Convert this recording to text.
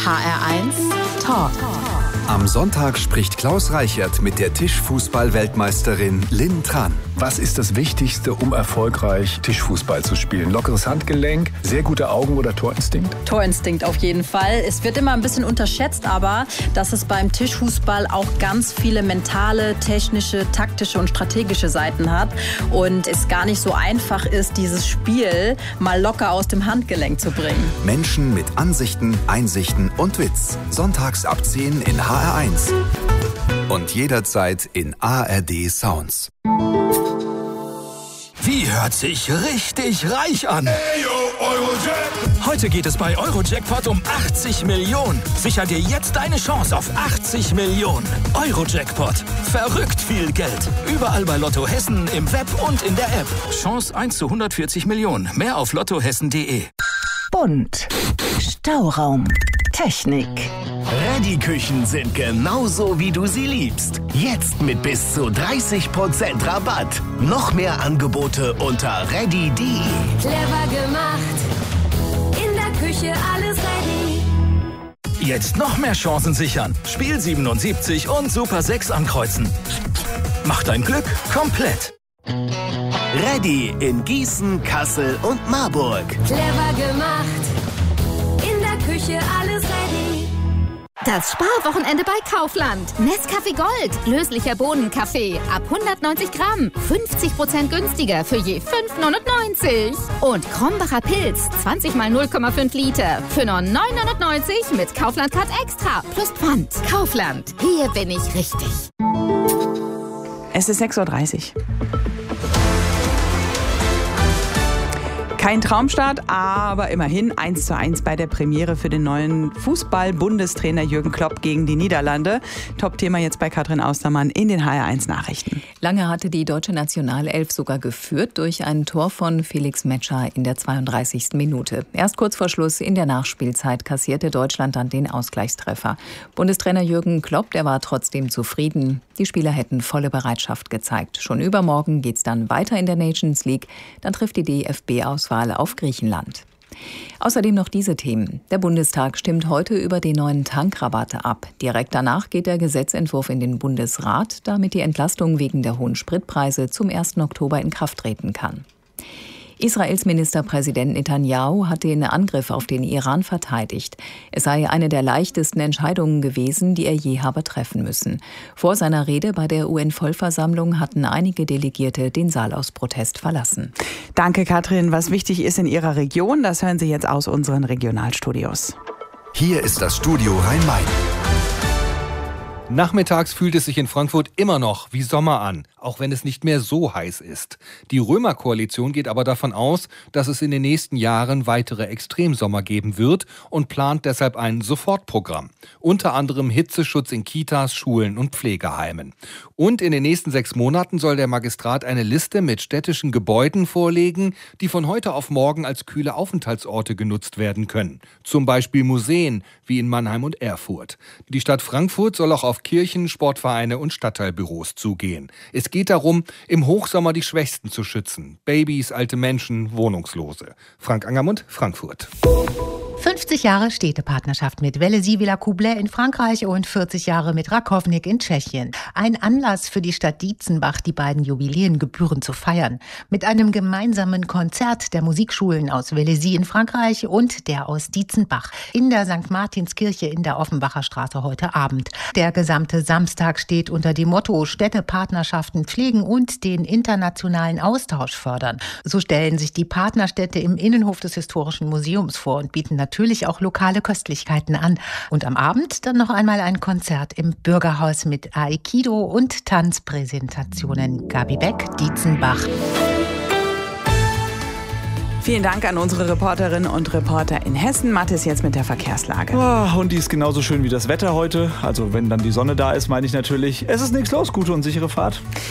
HR1 Talk. Am Sonntag spricht Klaus Reichert mit der Tischfußball-Weltmeisterin Lynn Tran. Was ist das Wichtigste, um erfolgreich Tischfußball zu spielen? Lockeres Handgelenk, sehr gute Augen oder Torinstinkt? Torinstinkt auf jeden Fall. Es wird immer ein bisschen unterschätzt, aber dass es beim Tischfußball auch ganz viele mentale, technische, taktische und strategische Seiten hat und es gar nicht so einfach ist, dieses Spiel mal locker aus dem Handgelenk zu bringen. Menschen mit Ansichten, Einsichten und Witz. Sonntags ab 10 in HR1 und jederzeit in ARD Sounds. Wie hört sich richtig reich an? Hey, yo, Eurojackpot. Heute geht es bei Eurojackpot um 80 Millionen. Sicher dir jetzt deine Chance auf 80 Millionen. Eurojackpot. Verrückt viel Geld. Überall bei Lotto Hessen, im Web und in der App. Chance 1 zu 140 Millionen. Mehr auf lottohessen.de. Bunt. Stauraum. Technik. Reddy-Küchen sind genauso, wie du sie liebst. Jetzt mit bis zu 30% Rabatt. Noch mehr Angebote unter reddy.de. Clever gemacht. In der Küche alles ready. Jetzt noch mehr Chancen sichern. Spiel 77 und Super 6 ankreuzen. Mach dein Glück komplett. Reddy in Gießen, Kassel und Marburg. Clever gemacht. In der Küche alles ready. Das Sparwochenende bei Kaufland. Nescafé Gold. Löslicher Bohnenkaffee. Ab 190 Gramm. 50% günstiger für je 5,99. Und Krombacher Pilz. 20 mal 0,5 Liter. Für nur 9,99 mit Kaufland Card Extra. Plus Pfand. Kaufland. Hier bin ich richtig. Es ist 6.30 Uhr. Kein Traumstart, aber immerhin 1:1 bei der Premiere für den neuen Fußball-Bundestrainer Jürgen Klopp gegen die Niederlande. Top-Thema jetzt bei Katrin Austermann in den HR1 Nachrichten. Lange hatte die deutsche Nationalelf sogar geführt durch ein Tor von Felix Metscher in der 32. Minute. Erst kurz vor Schluss in der Nachspielzeit kassierte Deutschland dann den Ausgleichstreffer. Bundestrainer Jürgen Klopp, der war trotzdem zufrieden. Die Spieler hätten volle Bereitschaft gezeigt. Schon übermorgen geht's dann weiter in der Nations League. Dann trifft die DFB-Auswahl auf Griechenland. Außerdem noch diese Themen. Der Bundestag stimmt heute über die neuen Tankrabatte ab. Direkt danach geht der Gesetzentwurf in den Bundesrat, damit die Entlastung wegen der hohen Spritpreise zum 1. Oktober in Kraft treten kann. Israels Ministerpräsident Netanyahu hat den Angriff auf den Iran verteidigt. Es sei eine der leichtesten Entscheidungen gewesen, die er je habe treffen müssen. Vor seiner Rede bei der UN-Vollversammlung hatten einige Delegierte den Saal aus Protest verlassen. Danke, Katrin. Was wichtig ist in Ihrer Region, das hören Sie jetzt aus unseren Regionalstudios. Hier ist das Studio Rhein-Main. Nachmittags fühlt es sich in Frankfurt immer noch wie Sommer an, auch wenn es nicht mehr so heiß ist. Die Römer-Koalition geht aber davon aus, dass es in den nächsten Jahren weitere Extremsommer geben wird und plant deshalb ein Sofortprogramm. Unter anderem Hitzeschutz in Kitas, Schulen und Pflegeheimen. Und in den nächsten 6 Monaten soll der Magistrat eine Liste mit städtischen Gebäuden vorlegen, die von heute auf morgen als kühle Aufenthaltsorte genutzt werden können. Zum Beispiel Museen, wie in Mannheim und Erfurt. Die Stadt Frankfurt soll auch auf Kirchen, Sportvereine und Stadtteilbüros zugehen. Es geht darum, im Hochsommer die Schwächsten zu schützen. Babys, alte Menschen, Wohnungslose. Frank Angermund, Frankfurt. 50 Jahre Städtepartnerschaft mit Vélizy-Villacoublay in Frankreich und 40 Jahre mit Rakovník in Tschechien. Ein Anlass für die Stadt Dietzenbach, die beiden Jubiläen gebührend zu feiern. Mit einem gemeinsamen Konzert der Musikschulen aus Vélizy in Frankreich und der aus Dietzenbach in der St. Martinskirche in der Offenbacher Straße heute Abend. Der gesamte Samstag steht unter dem Motto Städtepartnerschaften pflegen und den internationalen Austausch fördern. So stellen sich die Partnerstädte im Innenhof des Historischen Museums vor und bieten natürlich auch lokale Köstlichkeiten an. Und am Abend dann noch einmal ein Konzert im Bürgerhaus mit Aikido und Tanzpräsentationen. Gabi Beck, Dietzenbach. Vielen Dank an unsere Reporterinnen und Reporter in Hessen. Mathis jetzt mit der Verkehrslage. Und die ist genauso schön wie das Wetter heute. Also wenn dann die Sonne da ist, meine ich natürlich. Es ist nichts los, gute und sichere Fahrt.